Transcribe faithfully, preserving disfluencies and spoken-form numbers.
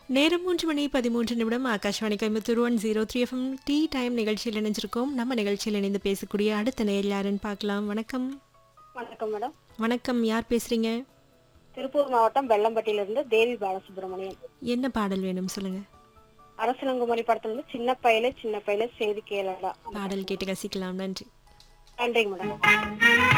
நேரம் மூன்று மணி பதிமூன்று நிமிடம் Akashvani Coimbatore one zero three FM tea time நிகழ்ச்சியில் இணைஞ்சிருக்கோம். நம்ம நிகழ்ச்சியில் இணைந்து பேசக்கூடிய அடுத்த நேர் யாருன்னு பார்க்கலாம். வணக்கம். வணக்கம் மேடம். வணக்கம், யார் பேசுறீங்க? திருப்பூர் மாவட்டம் வெள்ளம்பட்டியிலிருந்து தேவி பாலசுப்ரமணியன். என்ன பாடல் வேணும் சொல்லுங்க. அரசலங்குமரி படத்துல இருந்து சின்ன பையல சின்ன பையல செய்தி கேளடா பாடல் கேட்டு ரசிக்கலாம். நன்றி. நன்றிங்க மேடம்.